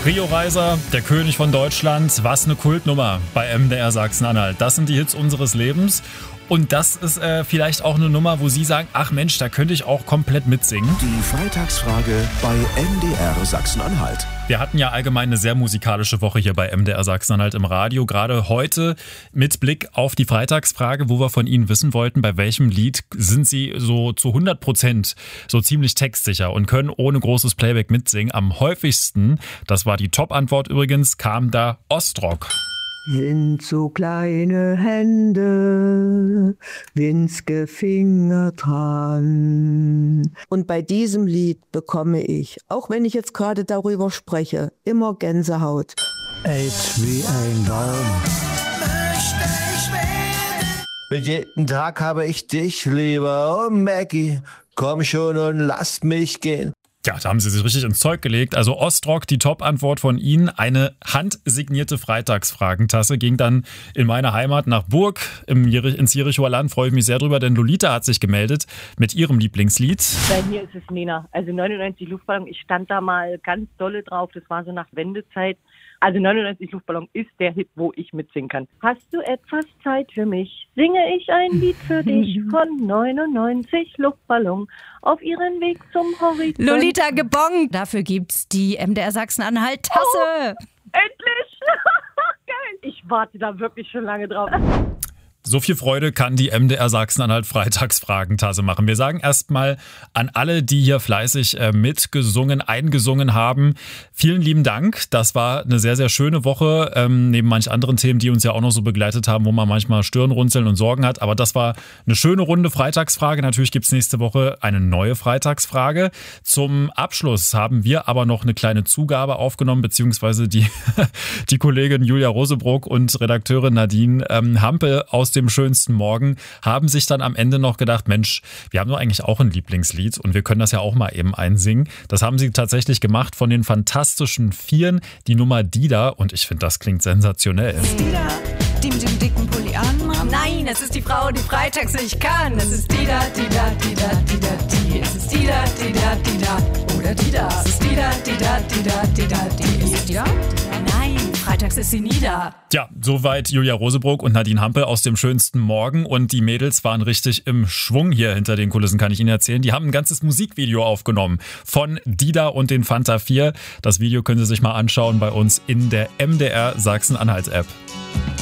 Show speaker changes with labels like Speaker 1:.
Speaker 1: Rio Reiser, der König von Deutschland, was eine Kultnummer bei MDR Sachsen-Anhalt. Das sind die Hits unseres Lebens. Und das ist vielleicht auch eine Nummer, wo Sie sagen, ach Mensch, da könnte ich auch komplett mitsingen.
Speaker 2: Die Freitagsfrage bei MDR Sachsen-Anhalt.
Speaker 1: Wir hatten ja allgemein eine sehr musikalische Woche hier bei MDR Sachsen-Anhalt im Radio. Gerade heute mit Blick auf die Freitagsfrage, wo wir von Ihnen wissen wollten, bei welchem Lied sind Sie so zu 100% so ziemlich textsicher und können ohne großes Playback mitsingen. Am häufigsten, das war die Top-Antwort übrigens, kam da Ostrock.
Speaker 3: Sind so kleine Hände, winzige Finger dran. Und bei diesem Lied bekomme ich, auch wenn ich jetzt gerade darüber spreche, immer Gänsehaut.
Speaker 4: Alt wie ein Baum. Mit jedem Tag habe ich dich lieber. Oh Maggie, komm schon und lass mich gehen.
Speaker 1: Ja, da haben Sie sich richtig ins Zeug gelegt. Also Ostrock, die Top-Antwort von Ihnen. Eine handsignierte Freitagsfragentasse ging dann in meine Heimat nach Burg ins Jerichoer Land. Freue ich mich sehr drüber, denn Lolita hat sich gemeldet mit ihrem Lieblingslied.
Speaker 5: Bei mir ist es Nena. Also 99 Luftballon. Ich stand da mal ganz dolle drauf. Das war so nach Wendezeit. Also 99 Luftballon ist der Hit, wo ich mitsingen kann. Hast du etwas Zeit für mich? Singe ich ein Lied für dich von 99 Luftballon auf ihren Weg zum Horizont.
Speaker 6: Lolita gebongt. Dafür gibt's die MDR Sachsen-Anhalt Tasse.
Speaker 5: Endlich! Geil! Ich warte da wirklich schon lange drauf.
Speaker 1: So viel Freude kann die MDR Sachsen-Anhalt Freitagsfragentasse machen. Wir sagen erstmal an alle, die hier fleißig mitgesungen, eingesungen haben, vielen lieben Dank. Das war eine sehr, sehr schöne Woche, neben manch anderen Themen, die uns ja auch noch so begleitet haben, wo man manchmal Stirnrunzeln und Sorgen hat. Aber das war eine schöne Runde Freitagsfrage. Natürlich gibt's nächste Woche eine neue Freitagsfrage. Zum Abschluss haben wir aber noch eine kleine Zugabe aufgenommen, beziehungsweise die Kollegin Julia Rosebrock und Redakteurin Nadine Hampel aus dem schönsten Morgen haben sich dann am Ende noch gedacht, Mensch, wir haben doch eigentlich auch ein Lieblingslied und wir können das ja auch mal eben einsingen. Das haben sie tatsächlich gemacht von den Fantastischen Vieren, die Nummer Dida, und ich finde, das klingt sensationell.
Speaker 7: Dida, die mit dem dicken Pulli anmacht. Nein, es ist die Frau, die freitags nicht kann. Es ist Dida, Dida, Dida, Dida, die. Es ist Dida, Dida, Dida oder Dida. Es ist Dida, Dida, Dida, Dida, die. Ist es Dida? Nein, freitags ist sie nie da.
Speaker 1: Ja, soweit Julia Rosebrock und Nadine Hampel aus dem schönsten Morgen, und die Mädels waren richtig im Schwung hier hinter den Kulissen, kann ich Ihnen erzählen. Die haben ein ganzes Musikvideo aufgenommen von Dida und den Fanta 4. Das Video können Sie sich mal anschauen bei uns in der MDR Sachsen-Anhalt App.